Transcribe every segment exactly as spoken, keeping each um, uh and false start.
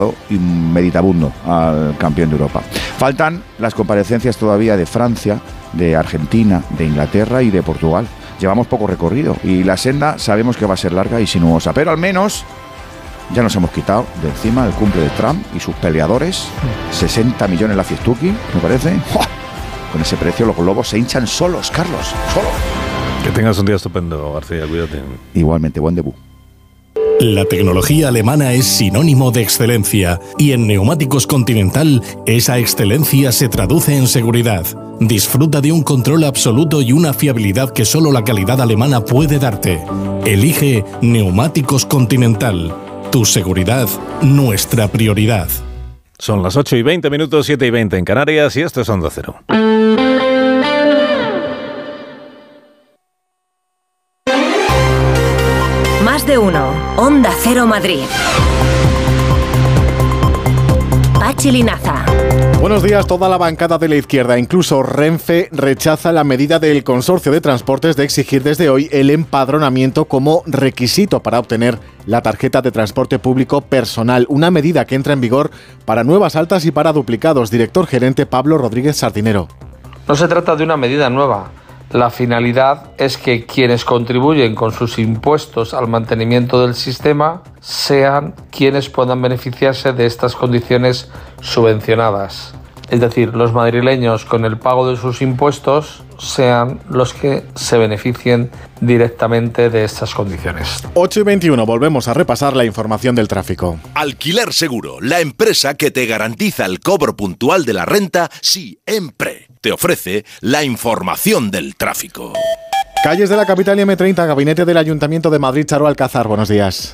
y meditabundo al campeón de Europa. Faltan las comparecencias todavía de Francia, de Argentina, de Inglaterra y de Portugal. Llevamos poco recorrido y la senda sabemos que va a ser larga y sinuosa, pero al menos ya nos hemos quitado de encima el cumple de Trump y sus peleadores. sesenta millones la fiestuki, me parece. ¡Oh! Con ese precio los globos se hinchan solos, Carlos, solos. Que tengas un día estupendo, García, cuídate. Igualmente, buen debut. La tecnología alemana es sinónimo de excelencia y en Neumáticos Continental esa excelencia se traduce en seguridad. Disfruta de un control absoluto y una fiabilidad que solo la calidad alemana puede darte. Elige Neumáticos Continental. Tu seguridad, nuestra prioridad. Son las ocho y veinte minutos, siete y veinte en Canarias y esto es Onda Cero. Más de uno. Onda Cero Madrid. Pachi Linaza. Buenos días. Toda la bancada de la izquierda, incluso Renfe, rechaza la medida del Consorcio de Transportes de exigir desde hoy el empadronamiento como requisito para obtener la tarjeta de transporte público personal. Una medida que entra en vigor para nuevas altas y para duplicados. Director gerente Pablo Rodríguez Sardinero. No se trata de una medida nueva. La finalidad es que quienes contribuyen con sus impuestos al mantenimiento del sistema sean quienes puedan beneficiarse de estas condiciones subvencionadas. Es decir, los madrileños con el pago de sus impuestos sean los que se beneficien directamente de estas condiciones. ocho y veintiuno, volvemos a repasar la información del tráfico. Alquiler Seguro, la empresa que te garantiza el cobro puntual de la renta siempre. Te ofrece la información del tráfico. Calles de la capital y eme treinta, Gabinete del Ayuntamiento de Madrid, Charo Alcázar, buenos días.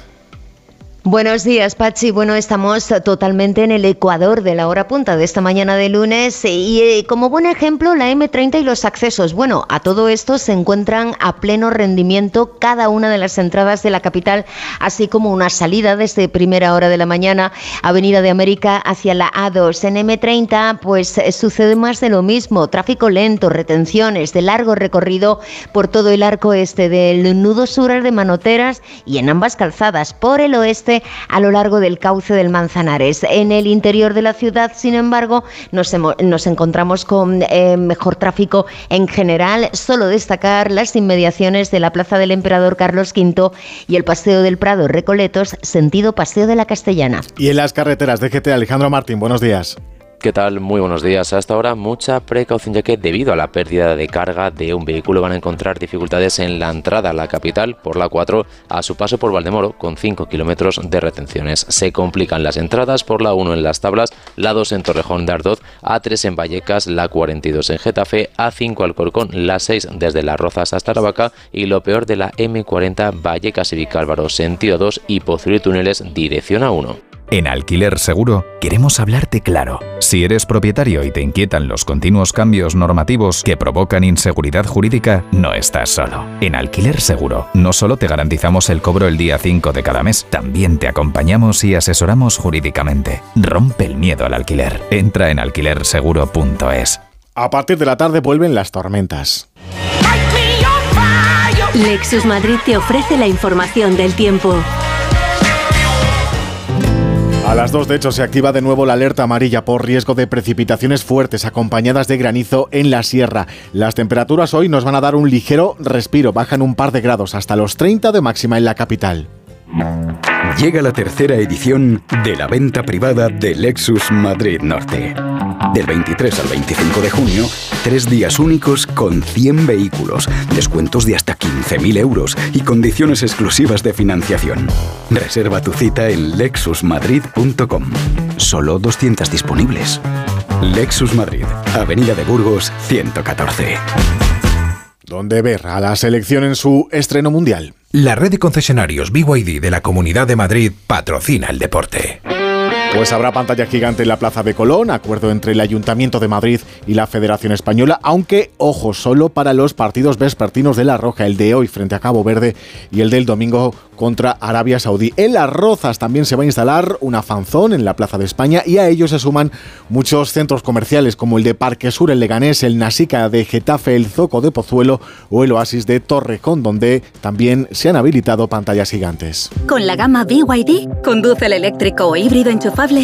Buenos días, Pachi. Bueno, estamos totalmente en el ecuador de la hora punta de esta mañana de lunes y eh, como buen ejemplo la eme treinta y los accesos. Bueno, a todo esto se encuentran a pleno rendimiento cada una de las entradas de la capital, así como una salida desde primera hora de la mañana, Avenida de América hacia la A dos. En eme treinta pues eh, sucede más de lo mismo, tráfico lento, retenciones de largo recorrido por todo el arco este del nudo sur de Manoteras y en ambas calzadas, por el oeste a lo largo del cauce del Manzanares. En el interior de la ciudad, sin embargo, nos, hemos, nos encontramos con eh, mejor tráfico en general. Solo destacar las inmediaciones de la Plaza del Emperador Carlos quinto y el Paseo del Prado Recoletos, sentido Paseo de la Castellana. Y en las carreteras de G T, Alejandro Martín, buenos días. ¿Qué tal? Muy buenos días. Hasta ahora mucha precaución, ya que debido a la pérdida de carga de un vehículo van a encontrar dificultades en la entrada a la capital por la cuatro a su paso por Valdemoro con cinco kilómetros de retenciones. Se complican las entradas por la uno en Las Tablas, la dos en Torrejón de Ardoz, A tres en Vallecas, la cuarenta y dos en Getafe, A cinco Alcorcón, la seis desde Las Rozas hasta Aravaca y lo peor de la eme cuarenta Vallecas y Vicálvaro sentido dos y Pozuelo y Túneles dirección A uno. En Alquiler Seguro queremos hablarte claro. Si eres propietario y te inquietan los continuos cambios normativos que provocan inseguridad jurídica, no estás solo. En Alquiler Seguro no solo te garantizamos el cobro el día cinco de cada mes, también te acompañamos y asesoramos jurídicamente. Rompe el miedo al alquiler. Entra en alquiler seguro punto es. A partir de la tarde vuelven las tormentas. Lexus Madrid te ofrece la información del tiempo. A las dos, de hecho, se activa de nuevo la alerta amarilla por riesgo de precipitaciones fuertes acompañadas de granizo en la sierra. Las temperaturas hoy nos van a dar un ligero respiro, bajan un par de grados hasta los treinta de máxima en la capital. Llega la tercera edición de la venta privada de Lexus Madrid Norte. Del veintitrés al veinticinco de junio, tres días únicos con cien vehículos, descuentos de hasta quince mil euros y condiciones exclusivas de financiación. Reserva tu cita en lexus madrid punto com. Solo doscientas disponibles. Lexus Madrid, Avenida de Burgos, ciento catorce. ¿Dónde ver a la selección en su estreno mundial? La red de concesionarios B Y D de la Comunidad de Madrid patrocina el deporte. Pues habrá pantalla gigante en la Plaza de Colón, acuerdo entre el Ayuntamiento de Madrid y la Federación Española, aunque, ojo, solo para los partidos vespertinos de La Roja, el de hoy frente a Cabo Verde y el del domingo contra Arabia Saudí. En Las Rozas también se va a instalar una fanzón en la Plaza de España y a ello se suman muchos centros comerciales como el de Parque Sur, el Leganés, el Nasica de Getafe, el Zoco de Pozuelo o el Oasis de Torrejón, donde también se han habilitado pantallas gigantes. Con la gama B Y D, conduce el eléctrico o híbrido enchufable